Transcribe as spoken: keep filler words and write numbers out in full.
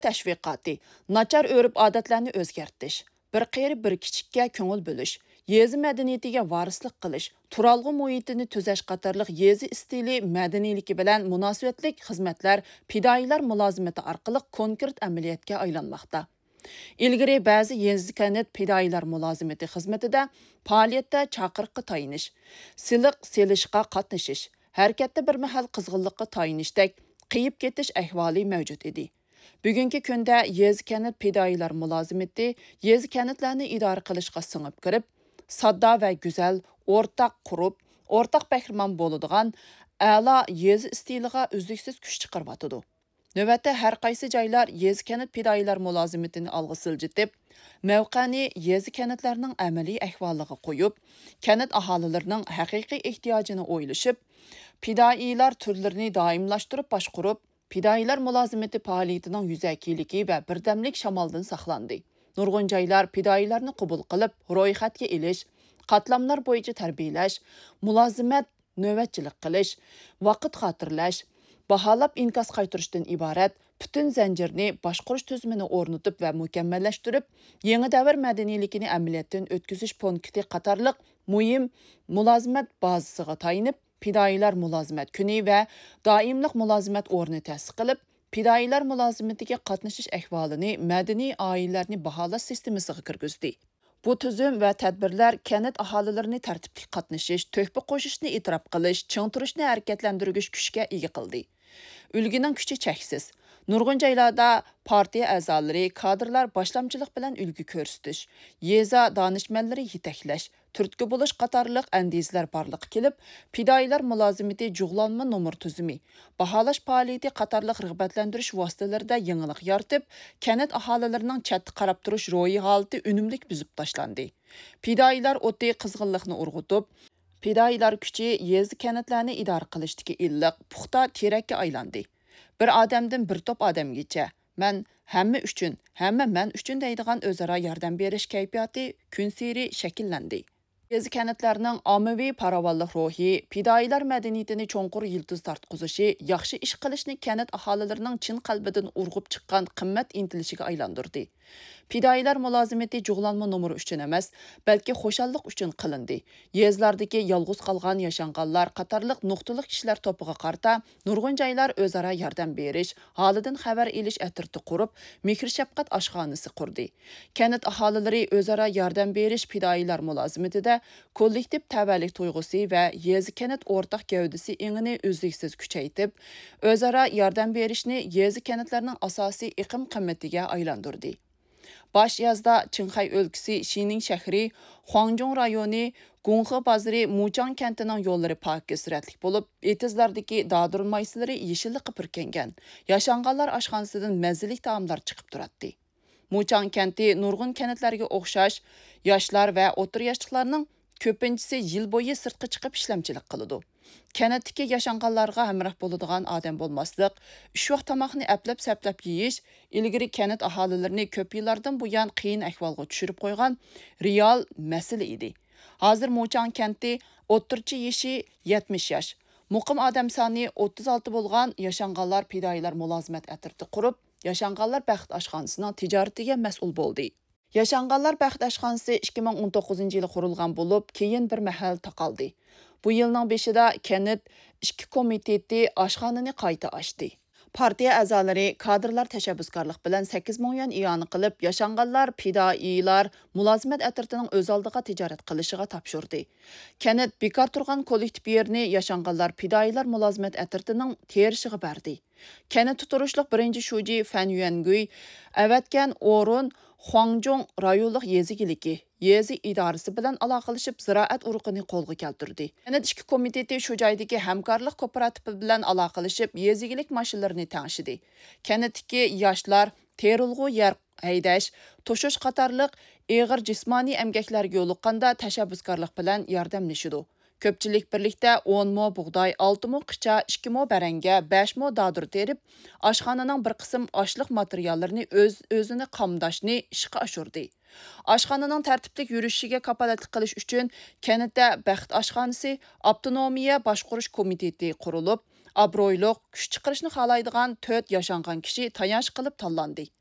Təşviqatı, nachar örf-odatlarni o'zgartirish, bir qeyri bir kichikka ko'ngil bo'lish, yezi madaniyatiga varislik qilish, turalg'i muhitini tuzash qatorliq yezi stili madaniyligi bilan munosabatlik xizmatlar fidoyilar mulozimati orqali konkret amaliyotga aylanmoqda. Ilgari ba'zi yezi kanat fidoyilar mulozimati xizmatida faoliyatda chaqiriqqa tayinish, siliq selishga qatnashish, harakatda bir mahal qizg'inlikqa tayinishdek qiyib ketish ahvoli mavjud edi. Bugungi kunda yezi kanat fidoyilar mulozimati yezi kanatlarni idora qilishga singib kirib, sodda va go'zal o'rtaq qurib, o'rtaq bahramon bo'ladigan a'lo yezi stiliga uzluksiz kuch chiqaryotidi. Növətdə hər qaysı joylar yezi kanat fidoyilar mulozimatini alg'a siljitib, mavqani yezi kanatlarning amaliy ahvoliga qo'yib, kanat aholilarining haqiqiy ehtiyojini o'ylashib, fidoyilar turlarini doimlashtirib boshqurib, fidoyilar mulozimati faoliyatining yuzakiligi va birdamlik shamoldan saqlandi. Nurg'un joylar fidoyilarni qabul qilib, ro'yxatga elish, qatlamlar bo'yicha tarbiyalash, mulozimat navbatchilik qilish, vaqt xotirlash, baholab inkas qaytirishdan iborat butun zanjirni boshqarish tuzumini o'rnatib va mukammallashtirib, yangi davr madaniyligini amaliyotdan o'tkazish punkti qatorliq muhim mulozimat bazasiga tayinib, fidoyilar mulozimat kuni va doimlik mulozimat o'rni ta'sis qilib, fidoyilar mulozimatiga qatnashish ahvolini madaniy oilalarni baholash sistemasiga kirgizdi. Bu tuzum va tadbirlar kanat aholilarini tartibli qatnashish, to'hfa qo'shishni e'tirof qilish, chingtirishni harakatlantirgich kuchga ega qildi. Ulgining kuchi cheksiz. Nurg'un joylarda partiya a'zolari, kadrlar boshlamchilik bilan ulgi ko'rsatish, yeza donishmandlari yetaklash, turtki bo'lish qatorliq andizlar borliq kelib, fidoyilar mulozimati jug'lanma nomer tuzumi, baholash faoliyati qatorliq rag'batlantirish vositalarida yangilik yaratib, kanat aholilarining chatda qarab turish ro'yi holati unumlik buzib tashlandi. Fidoyilar o'ti qizg'inlikni urg'utib, fidoyilar kuchi yezi kanatlarni idora qilishdagi illiq, puxta terakka aylandi. Bir odamdan bir top odamgacha, men hamma uchun, hamma men uchun deydigan o'zaro yordam berish kayfiyati kun sari shakllandi. Yezi kanatlarning ommaviy farovonlik ruhi, fidoyilar madaniyatini cho'nqur yildiz tortqizishi, yaxshi ish qilishni kanat aholilarining chin qalbidan urg'ib chiqqan qimmat intilishiga aylantirdi. Fidoyilar mulozimati jug'lanma nomeri uchun emas, balki xo'shallik uchun qilindi. Yezlardagi yolg'iz qolgan yashanganlar qatorliq nuqtaliq kishilar to'piga qarta nurg'un joylar o'zaro yordam berish, holidan xabar elish atirti qurib, mehr shafqat oshxonasi qurdi. Kanat aholilari o'zaro yordam berish fidoyilar mulozimatida kollektiv tavallik tuyg'usi va yezi kanat o'rtaq gavdasi engini uzluksiz kuchaytib, o'zaro yordam berishni yezi kanatlarning asosiy iqim qimmatiga aylantirdi. Baş yazda Qinghai o'lkasi Xining shahri, Huangjong rayoni, Gonghe bozori Muchang kentining yo'llari pokka suratlik bo'lib, etizlardagi dadur maysilari yeshillikqa purkangan. Yashanganlar oshxonasidan mazali taomlar chiqib turadi. Muchang kenti nurg'un kentlarga o'xshash, yoshlar va o'tir yoshlilarning ko'pinchisi yil bo'yi sirtqa chiqib ishlamchilik qiladi. Kanatdagi yashanganlarga hamroh bo'ladigan odam bo'lmaslik, uch vaqt tomoqni aplab-saplab yeyish, ilgari kanat aholilarini ko'p yillardan buyon qiyin ahvolga tushirib qo'ygan real masala edi. Hozir Muchang kenti o'ttirchi yeshi yetmish yosh. Muqim odam soni o'ttiz olti bo'lgan yashanganlar fidoyilar mulozimat atirti qurib, yashanganlar baxt oshxonasining tijoratiga mas'ul bo'ldi. Yashanganlar baxt oshxonasi ikki ming o'n to'qqizinchi yili qurilgan bo'lib, keyin bir mahal taqaldi. Bu yilning beshida kanat ikki komiteti oshxonani qayta ochdi. Partiya a'zolari, kadrlar tashabbuskorlik bilan sakkiz ming yuan iyon qilib, yashanganlar fidoyilar mulozimat atirtining o'z oldiga tijorat qilishiga topshirdi. Kanat bekor turgan kollektiv yerni yashanganlar fidoyilar mulozimat atirtining terishiga berdi. Kanat tuturishliq birinchi shuji Fan Yuangui avatgan o'rin Huangjong rayonlik yezigiligi yezi idorasi bilan aloqalashib ziroat urug'ini qo'lga keltirdi. Kanat ikki komiteti shu joydagi hamkorlik kooperativi bilan aloqalashib yezigilik mashinalarini tangshidi. Kanatdagi yoshlar terilg'u yer haydash, to'shish qatorliq og'ir jismoniy emgaklarga yo'liqqanda tashabbuskorlik bilan yordamlashidi. Ko'pchilik birlikda o'n mo bug'doy, olti mo qicha, ikki mo baranga, besh mo dadur terib, oshxonaning bir qism oshliq materiallarini o'z o'zini qamdashni ishga oshirdi. Oshxonaning tartibli yurishiga kapolatlik qilish uchun kanatda baxt oshxonasi avtonomiya boshqarish komiteti qurilib, Abroyluq, kuch chiqarishni xohlaydigan to'rt yashangan kishi tayanch qilib tanlandi.